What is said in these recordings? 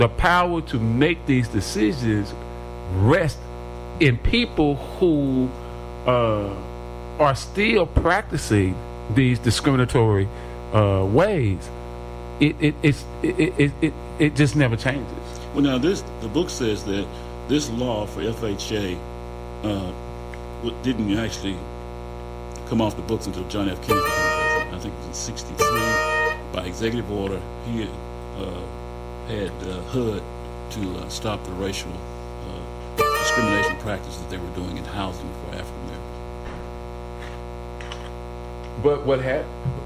the power to make these decisions rest in people who are still practicing these discriminatory ways. It just never changes. Well, now the book says that this law for FHA didn't actually come off the books until John F. Kennedy became president. I think it was in '63 by executive order. He had HUD to stop the racial discrimination practices that they were doing in housing for African Americans. But what happened,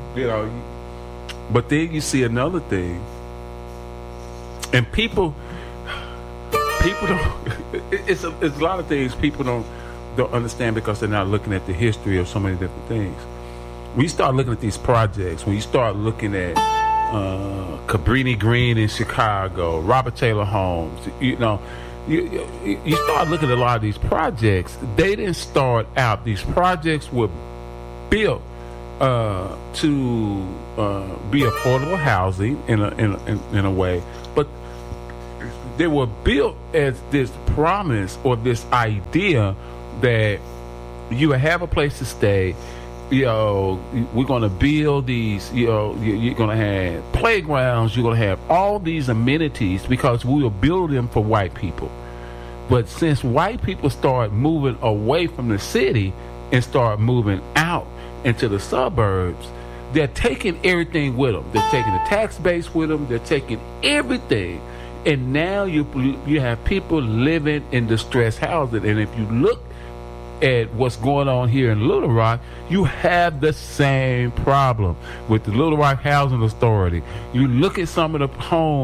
but then you see another thing, and people don't. It's a lot of things people don't understand because they're not looking at the history of so many different things. When you start looking at these projects, when you start looking at Cabrini Green in Chicago, Robert Taylor Homes, you start looking at a lot of these projects. They didn't start out. These projects were built to be affordable housing in a way, but they were built as this promise or this idea that you will have a place to stay. We're going to build these, you're going to have playgrounds, you're going to have all these amenities because we will build them for white people. But since white people start moving away from the city and start moving out into the suburbs, they're taking everything with them. They're taking the tax base with them. They're taking everything. And now you have people living in distressed housing. And if you look at what's going on here in Little Rock, you have the same problem with the Little Rock Housing Authority. You look at some of the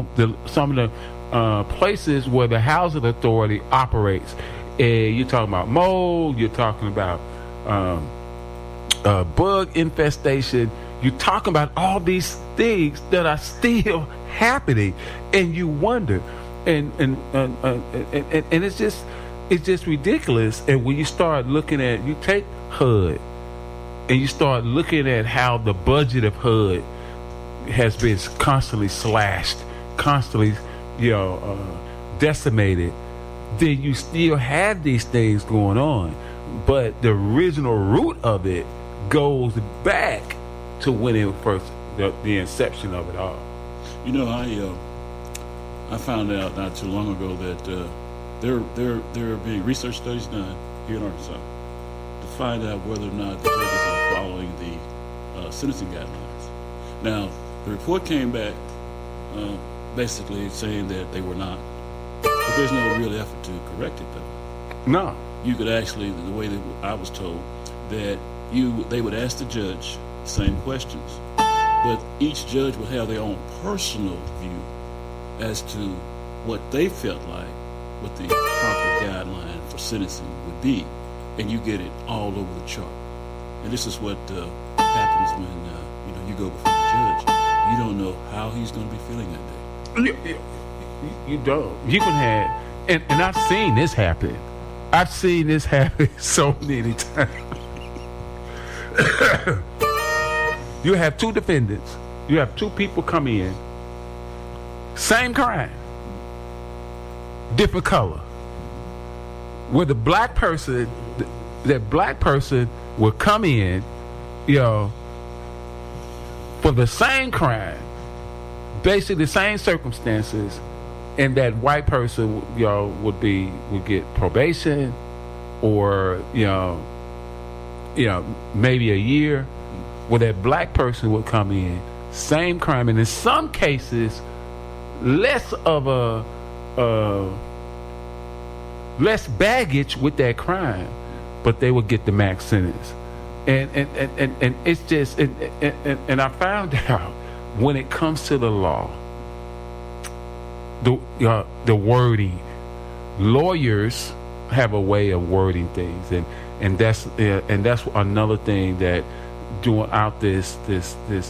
places where the housing authority operates, and you're talking about mold, you're talking about bug infestation, you're talking about all these things that are still happening, and you wonder, and it's just ridiculous. And when you start looking at, you take HUD and you start looking at how the budget of HUD has been constantly slashed, constantly decimated, then you still have these things going on. But the original root of it goes back to when it first, the inception of it all. I found out not too long ago that there are being research studies done here in Arkansas to find out whether or not the judges are following the sentencing guidelines. Now, the report came back basically saying that they were not, but there's no real effort to correct it, though. No. You could actually, the way that I was told, that they would ask the judge the same questions, but each judge would have their own personal view as to what they felt like what the proper guideline for sentencing would be, and you get it all over the chart. And this is what happens when you go before the judge. You don't know how he's going to be feeling that day. You don't. You can have, and I've seen this happen. I've seen this happen so many times. You have two defendants. You have two people come in. Same crime. Different color. Where that black person will come in, for the same crime, basically the same circumstances, and that white person, would get probation, or maybe a year. Where that black person would come in, same crime, and in some cases, less baggage with that crime, but they would get the max sentence. And it's just, and I found out when it comes to the law, the wording, lawyers have a way of wording things, and that's another thing that throughout this